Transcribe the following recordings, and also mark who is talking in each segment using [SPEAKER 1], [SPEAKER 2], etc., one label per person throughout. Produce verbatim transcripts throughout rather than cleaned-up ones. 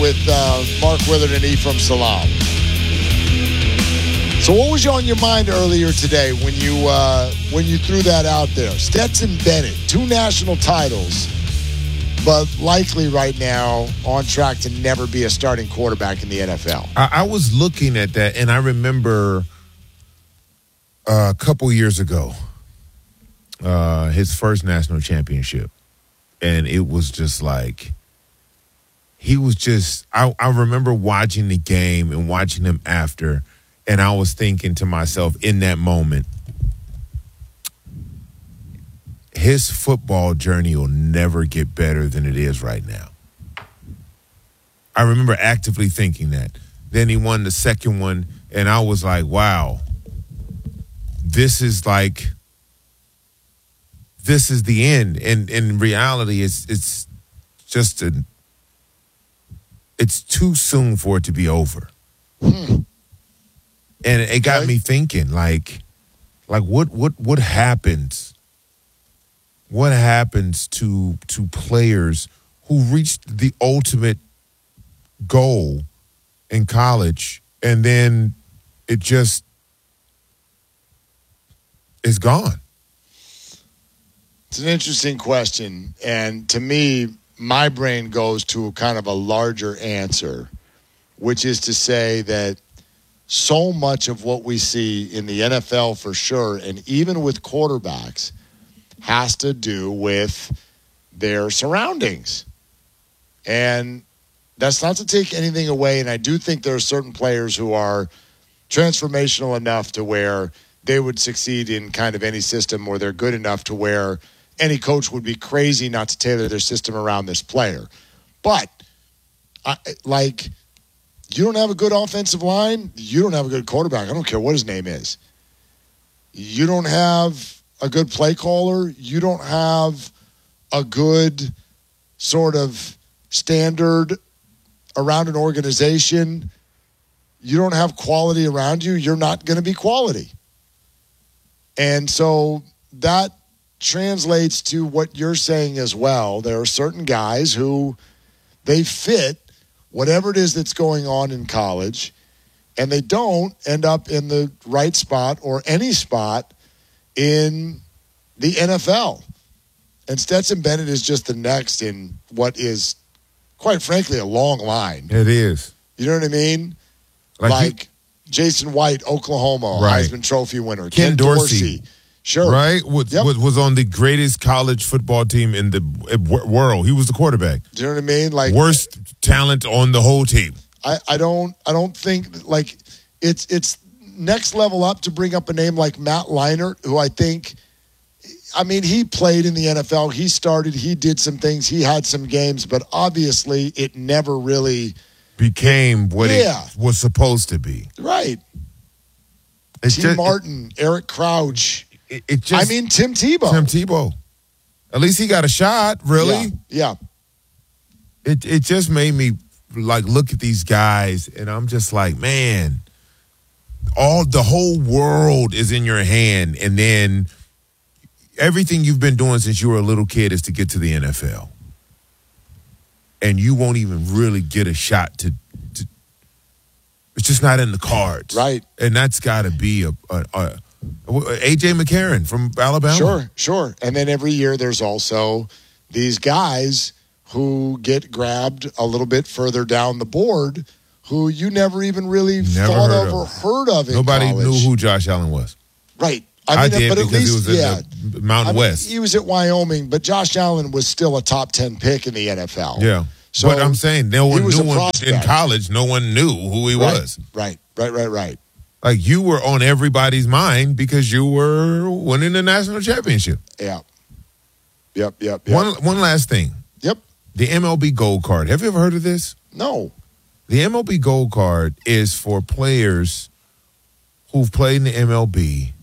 [SPEAKER 1] with uh, Mark Willard and Ephraim Salaam. So what was on your mind earlier today when you uh, when you threw that out there? Stetson Bennett, two national titles, but likely right now on track to never be a starting quarterback in the N F L.
[SPEAKER 2] I, I was looking at that, and I remember uh, a couple years ago, uh, his first national championship, and it was just like he was just. I, I remember watching the game and watching him after. And I was thinking to myself in that moment, his football journey will never get better than it is right now. I remember actively thinking that. Then he won the second one, and I was like, wow, this is like, this is the end. And in reality, it's it's just a, it's too soon for it to be over.
[SPEAKER 1] Hmm.
[SPEAKER 2] And it got
[SPEAKER 1] Okay.
[SPEAKER 2] me thinking, like, like what what what happens? What happens to to players who reached the ultimate goal in college and then it just is gone?
[SPEAKER 1] It's an interesting question. And to me, my brain goes to kind of a larger answer, which is to say that so much of what we see in the N F L for sure, and even with quarterbacks, has to do with their surroundings. And that's not to take anything away. And I do think there are certain players who are transformational enough to where they would succeed in kind of any system, or they're good enough to where any coach would be crazy not to tailor their system around this player. But, I, like... you don't have a good offensive line, you don't have a good quarterback. I don't care what his name is. You don't have a good play caller. You don't have a good sort of standard around an organization. You don't have quality around you. You're not going to be quality. And so that translates to what you're saying as well. There are certain guys who they fit whatever it is that's going on in college, and they don't end up in the right spot or any spot in the N F L. And Stetson Bennett is just the next in what is, quite frankly, a long line.
[SPEAKER 2] It is.
[SPEAKER 1] You know what I mean?
[SPEAKER 2] Like,
[SPEAKER 1] like
[SPEAKER 2] he,
[SPEAKER 1] Jason White, Oklahoma,
[SPEAKER 2] right.
[SPEAKER 1] Heisman Trophy winner.
[SPEAKER 2] Ken,
[SPEAKER 1] Ken
[SPEAKER 2] Dorsey.
[SPEAKER 1] Dorsey. Sure.
[SPEAKER 2] Right? Was,
[SPEAKER 1] Yep.
[SPEAKER 2] was, was on the greatest college football team in the world. He was the quarterback.
[SPEAKER 1] Do you know what I mean? Like,
[SPEAKER 2] worst talent on the whole team.
[SPEAKER 1] I, I don't I don't think like it's it's next level up to bring up a name like Matt Leinart, who I think I mean he played in the N F L. He started, he did some things, he had some games, but obviously it never really
[SPEAKER 2] became what
[SPEAKER 1] yeah.
[SPEAKER 2] it was supposed to be.
[SPEAKER 1] Right.
[SPEAKER 2] It's
[SPEAKER 1] T.
[SPEAKER 2] just,
[SPEAKER 1] Martin,
[SPEAKER 2] it,
[SPEAKER 1] Eric Crouch.
[SPEAKER 2] It, it just,
[SPEAKER 1] I mean Tim Tebow.
[SPEAKER 2] Tim Tebow. At least he got a shot, really.
[SPEAKER 1] Yeah. yeah.
[SPEAKER 2] It it just made me like look at these guys, and I'm just like, man, all the whole world is in your hand, and then everything you've been doing since you were a little kid is to get to the N F L, and you won't even really get a shot to. to it's just not in the cards,
[SPEAKER 1] right?
[SPEAKER 2] And that's got to be a, a, a A J McCarron from Alabama.
[SPEAKER 1] Sure, sure. And then every year there's also these guys who get grabbed a little bit further down the board who you never even really
[SPEAKER 2] never
[SPEAKER 1] thought
[SPEAKER 2] of,
[SPEAKER 1] of or heard of in
[SPEAKER 2] Nobody
[SPEAKER 1] college.
[SPEAKER 2] knew who Josh Allen was.
[SPEAKER 1] Right.
[SPEAKER 2] I,
[SPEAKER 1] I, mean,
[SPEAKER 2] I did
[SPEAKER 1] but
[SPEAKER 2] because
[SPEAKER 1] at least,
[SPEAKER 2] he was
[SPEAKER 1] yeah.
[SPEAKER 2] in the Mountain
[SPEAKER 1] I mean,
[SPEAKER 2] West.
[SPEAKER 1] He was at Wyoming, but Josh Allen was still a top ten pick in the N F L.
[SPEAKER 2] Yeah.
[SPEAKER 1] So
[SPEAKER 2] but I'm saying no one
[SPEAKER 1] was
[SPEAKER 2] knew
[SPEAKER 1] a
[SPEAKER 2] him
[SPEAKER 1] prospect.
[SPEAKER 2] in college. No one knew who he
[SPEAKER 1] right,
[SPEAKER 2] was.
[SPEAKER 1] Right, right, right, right.
[SPEAKER 2] Like you were on everybody's mind because you were winning the national championship.
[SPEAKER 1] Yeah. Yep, yep, yep.
[SPEAKER 2] One one last thing.
[SPEAKER 1] Yep.
[SPEAKER 2] The M L B Gold Card. Have you ever heard of this?
[SPEAKER 1] No.
[SPEAKER 2] The M L B Gold Card is for players who've played in the M L B,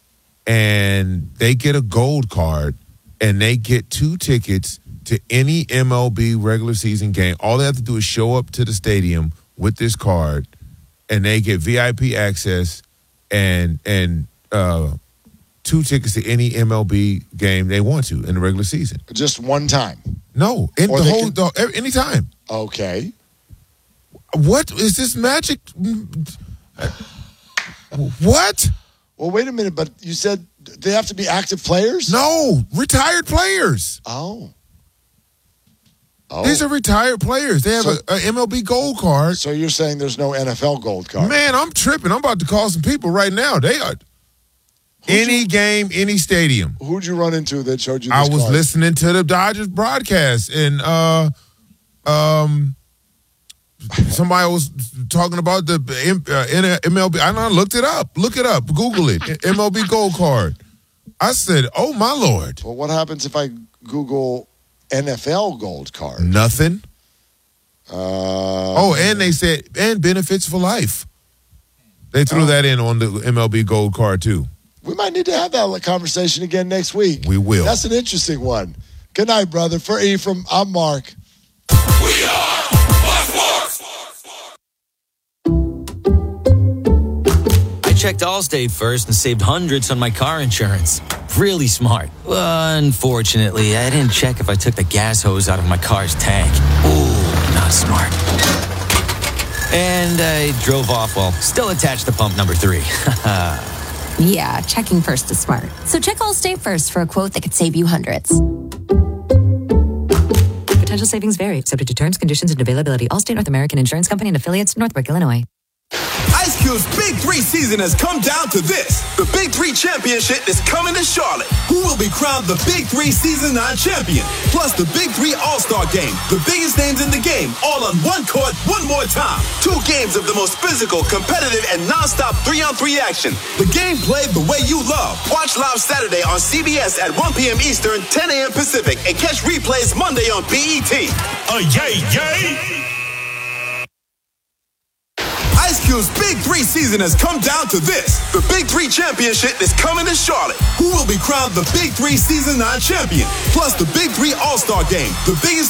[SPEAKER 2] and they get a gold card, and they get two tickets to any M L B regular season game. All they have to do is show up to the stadium with this card, and they get V I P access and and uh, two tickets to any M L B game they want to in the regular season.
[SPEAKER 1] Just one time.
[SPEAKER 2] No, in
[SPEAKER 1] Or
[SPEAKER 2] the
[SPEAKER 1] they
[SPEAKER 2] whole
[SPEAKER 1] could-
[SPEAKER 2] the, anytime.
[SPEAKER 1] Okay.
[SPEAKER 2] What is this magic? What?
[SPEAKER 1] Well, wait a minute, but you said they have to be active players?
[SPEAKER 2] No, retired players.
[SPEAKER 1] Oh. Oh.
[SPEAKER 2] These are retired players. They have
[SPEAKER 1] So-
[SPEAKER 2] a, a M L B gold card.
[SPEAKER 1] So you're saying there's no N F L gold card?
[SPEAKER 2] Man, I'm tripping. I'm about to call some people right now. They are any
[SPEAKER 1] you-
[SPEAKER 2] game, any stadium.
[SPEAKER 1] Who'd you run into that showed you this
[SPEAKER 2] I was
[SPEAKER 1] card?
[SPEAKER 2] listening to the Dodgers broadcast, and uh, um, somebody was talking about the M- uh, M L B. I know, I looked it up. Look it up. Google it. M L B gold card. I said, "Oh my Lord!"
[SPEAKER 1] Well, what happens if I Google N F L gold card?
[SPEAKER 2] Nothing.
[SPEAKER 1] Uh,
[SPEAKER 2] Oh, and they said, and benefits for life. They threw
[SPEAKER 1] Oh.
[SPEAKER 2] that in on the M L B gold card too.
[SPEAKER 1] we might need to have that conversation again next week.
[SPEAKER 2] We will.
[SPEAKER 1] That's an interesting one. Good night, brother. For Ephraim, I'm Mark.
[SPEAKER 3] We are Fox Sports.
[SPEAKER 4] I checked Allstate first and saved hundreds on my car insurance. Really smart. Unfortunately, I didn't check if I took the gas hose out of my car's tank. Ooh, not smart. And I drove off while still attached to pump number three.
[SPEAKER 5] Yeah, checking first is smart. So check Allstate first for a quote that could save you hundreds.
[SPEAKER 6] Potential savings vary, subject to terms, conditions, and availability. Allstate North American Insurance Company and affiliates, Northbrook, Illinois.
[SPEAKER 3] Ice Cube's Big Three season has come down to this. The Big Three Championship is coming to Charlotte. Who will be crowned the Big Three Season nine champion? Plus the Big Three All-Star Game. The biggest names in the game, all on one court, one more time. Two games of the most physical, competitive, and non-stop three-on-three action. The game played the way you love. Watch live Saturday on C B S at one p.m. Eastern, ten a.m. Pacific, and catch replays Monday on B E T. A yay, yay! Ice Cube's Big Three season has come down to this. The Big Three Championship is coming to Charlotte. Who will be crowned the Big Three Season nine champion? Plus the Big Three All-Star Game. The biggest